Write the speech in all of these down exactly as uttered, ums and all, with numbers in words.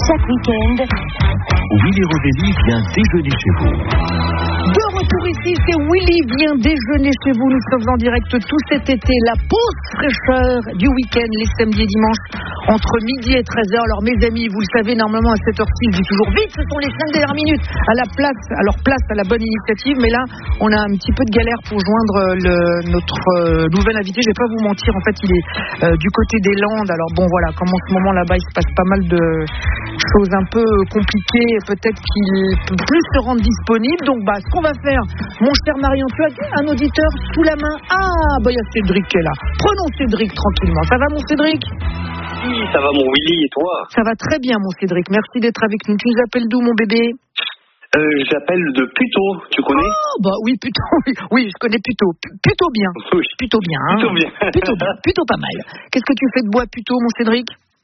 chaque week-end, Willy Rovelli vient déjeuner chez vous. De retour ici, c'est Willy vient déjeuner chez vous. Nous sommes en direct tout cet été. La pause fraîcheur du week-end, les samedis et dimanches, entre midi et treize heures. Alors mes amis, vous le savez, normalement à cette heure-ci, je dis toujours vite, ce sont les cinq dernières minutes à la place, alors place à la bonne initiative. Mais là, on a un petit peu de galère pour joindre le, notre euh, nouvel invité. Je vais pas vous mentir, en fait, il est euh, du côté des Landes. Alors bon, voilà, comme en ce moment là-bas, il se passe pas mal de choses un peu compliquées. Peut-être qu'il peut plus se rendre disponible. Donc, bah, ce qu'on va faire, mon cher Marion, tu as un auditeur sous la main. Ah, bah, il y a Cédric qui est là. Prenons Cédric tranquillement. Ça va, mon Cédric ? Oui, ça va, mon Willy, et toi ? Ça va très bien, mon Cédric. Merci d'être avec nous. Tu nous appelles d'où, mon bébé ? euh, J'appelle de Puteaux, tu connais ? Oh, bah oui, plutôt, oui, oui, je connais plutôt. Plutôt bien. Oui. Plutôt bien. Hein. Plutôt bien. Plutôt bien. Plutôt pas mal. Qu'est-ce que tu fais de bois plutôt, mon Cédric ?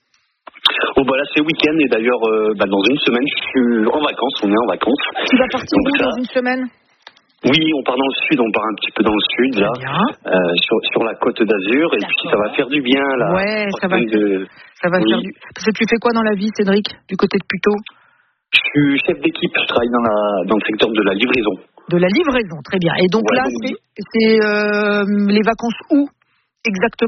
Oh, bah là, c'est week-end, et d'ailleurs, euh, bah, dans une semaine, je suis en vacances, on est en vacances. Tu vas partir Donc où ça... dans une semaine ? Oui, on part dans le sud, on part un petit peu dans le sud, là, euh, sur, sur la côte d'Azur, et puis ça va faire du bien, là. Ouais, ça va, de... ça va oui. faire du... Parce que tu fais quoi dans la vie, Cédric, du côté de Puteaux ? Je suis chef d'équipe, je travaille dans, la, dans le secteur de la livraison. De la livraison, très bien. Et donc ouais, là, donc... c'est, c'est euh, les vacances où, exactement ?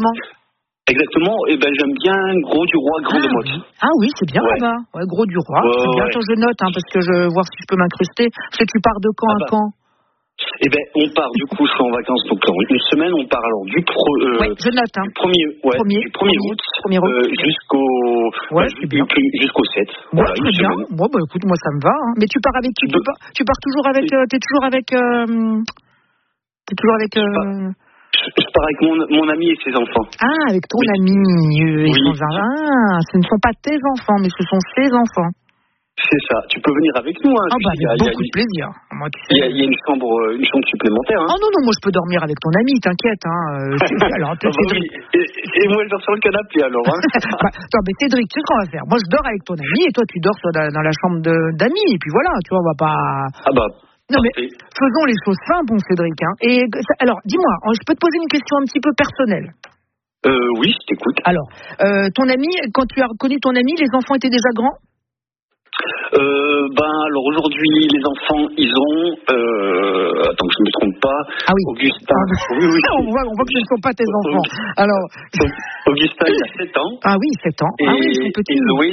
Exactement, et ben j'aime bien Gros du Roi, Grand de Motte. Ah oui, c'est bien ouais. là-bas. Ouais, Gros du Roi, ouais, c'est bien. ouais. Attends, je note, hein, parce que je veux voir si je peux m'incruster. Parce que tu pars de quand ah à bah. quand ? Eh ben, on part, du coup, je suis en vacances, donc en une semaine, on part alors du, pro, euh, ouais, je note, hein. du premier, ouais, premier, du premier août, premier août. Euh, jusqu'au, ouais, bah, c'est bien. jusqu'au sept. Ouais, voilà, très bien. semaine. Bon, bah écoute, moi ça me va. Hein. Mais tu pars avec qui ? Tu pars, tu pars toujours avec, euh, t'es toujours avec, euh, t'es toujours avec, euh... Je pars avec mon, mon ami et ses enfants. Ah, avec ton oui. ami euh, et oui. son Ah, ce ne sont pas tes enfants, mais ce sont ses enfants. C'est ça. Tu peux venir avec nous. Hein, ah bah, avec a, beaucoup a, de plaisir. Moi, tu sais. Il y, a, il y a une chambre, une chambre supplémentaire. Hein. Oh non, non, moi je peux dormir avec ton ami, t'inquiète. Hein. Euh, alors, ah bah oui. et, et moi je dors sur le canapé alors. Hein. bah, attends, mais Cédric, tu sais ce qu'on va faire ? Moi je dors avec ton ami et toi tu dors dans, dans la chambre de, d'amis. Et puis voilà, tu vois, on va pas... Ah bah... Non mais faisons les choses simples, bon Cédric. Hein. Et alors, dis-moi, je peux te poser une question un petit peu personnelle. Euh, oui, je t'écoute. Alors, euh, ton ami, quand tu as reconnu ton ami, les enfants étaient déjà grands ? Euh, ben alors aujourd'hui les enfants ils ont euh, attends que je ne me trompe pas. Ah oui. Augustin. Ah, oui, oui. on voit on voit que ce ne sont pas tes enfants. Alors Augustin il a sept ans. Ah oui, sept ans. Ah oui, ils sont petits. Et Zoé